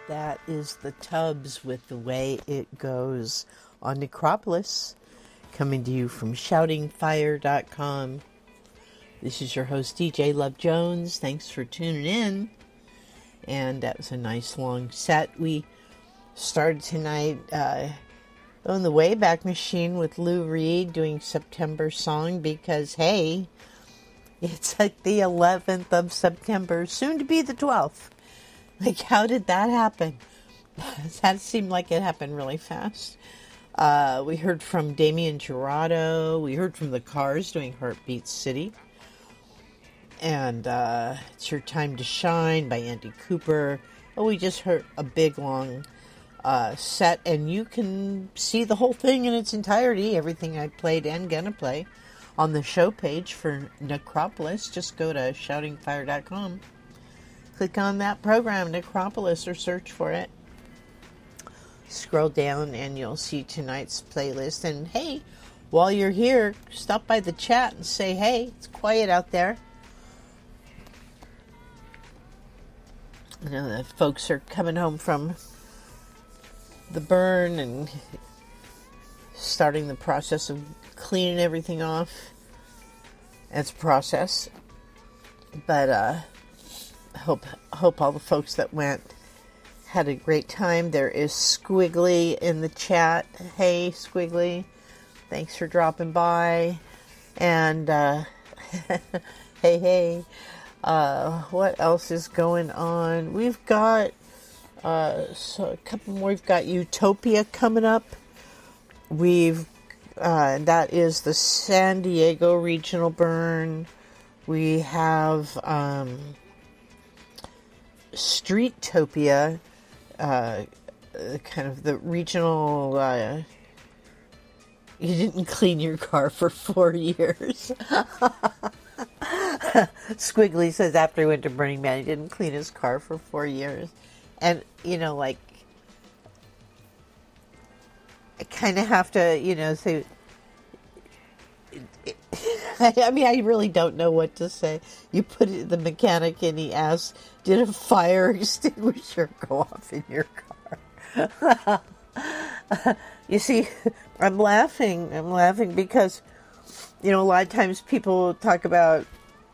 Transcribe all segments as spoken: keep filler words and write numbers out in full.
That is the Tubs with The Way It Goes on Necropolis, coming to you from shouting fire dot com. This is your host, D J Love Jones. Thanks for tuning in. And that was a nice long set. We started tonight uh, on the Wayback Machine with Lou Reed doing September Song because, hey, it's like the eleventh of September, soon to be the twelfth. Like, how did that happen? That seemed like it happened really fast. Uh, we heard from Damien Jurado. We heard from the Cars doing Heartbeat City. And uh, It's Your Time to Shine by Andy Cooper. Oh, we just heard a big, long uh, set. And you can see the whole thing in its entirety, everything I played and gonna play, on the show page for Necropolis. Just go to shouting fire dot com. Click on that program, Necropolis, or search for it. Scroll down and you'll see tonight's playlist. And hey, while you're here, stop by the chat and say, hey, it's quiet out there. I know that folks are coming home from the burn and starting the process of cleaning everything off. It's a process. But, uh... Hope hope all the folks that went had a great time. There is Squiggly in the chat. Hey, Squiggly. Thanks for dropping by. And, uh, hey, hey. Uh, what else is going on? We've got, uh, so a couple more. We've got Utopia coming up. We've, uh, that is the San Diego Regional Burn. We have, um... Streetopia, uh, kind of the regional, uh, you didn't clean your car for four years. Squiggly says after he went to Burning Man, he didn't clean his car for four years. And, you know, like, I kind of have to, you know, say, I mean, I really don't know what to say. You put it, the mechanic and he asked, did a fire extinguisher go off in your car? You see, I'm laughing. I'm laughing because, you know, a lot of times people talk about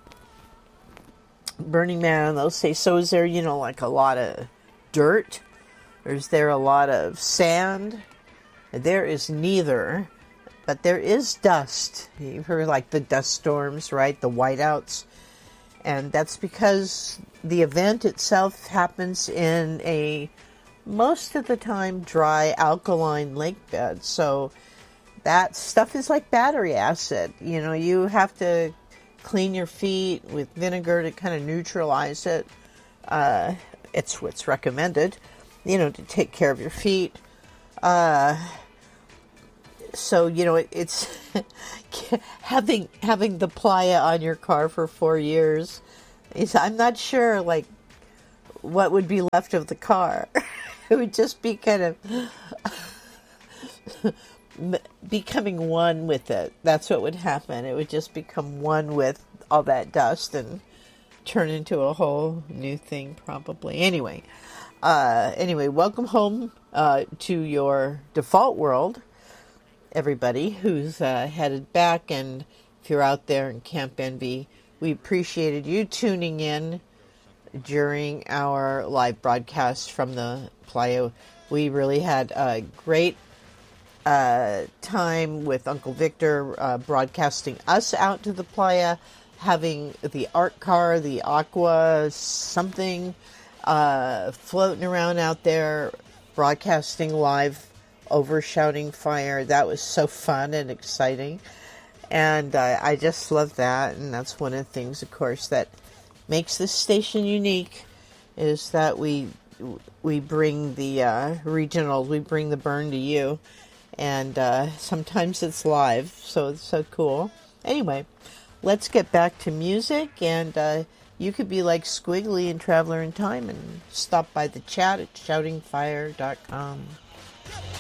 Burning Man and they'll say, so is there, you know, like a lot of dirt? Or is there a lot of sand? There is neither. But there is dust. You've heard like the dust storms, right? The whiteouts. And that's because the event itself happens in a, most of the time, dry, alkaline lake bed. So that stuff is like battery acid. You know, you have to clean your feet with vinegar to kind of neutralize it. Uh, it's what's recommended, you know, to take care of your feet. Uh... So, you know, it, it's having having the playa on your car for four years. Is, I'm not sure, like, what would be left of the car. It would just be kind of becoming one with it. That's what would happen. It would just become one with all that dust and turn into a whole new thing, probably. Anyway, uh, anyway, welcome home uh, to your default world, everybody who's uh, headed back, and if you're out there in Camp Envy, we appreciated you tuning in during our live broadcast from the playa. We really had a great uh, time with Uncle Victor uh, broadcasting us out to the playa, having the art car, the aqua something uh, floating around out there, broadcasting live over Shouting Fire. That was so fun and exciting, and uh, I just love that. And that's one of the things, of course, that makes this station unique, is that we we bring the uh, regionals, we bring the burn to you, and uh, sometimes it's live, so it's so cool. Anyway, let's get back to music, and uh, you could be like Squiggly and Traveler in Time and stop by the chat at shouting fire dot com.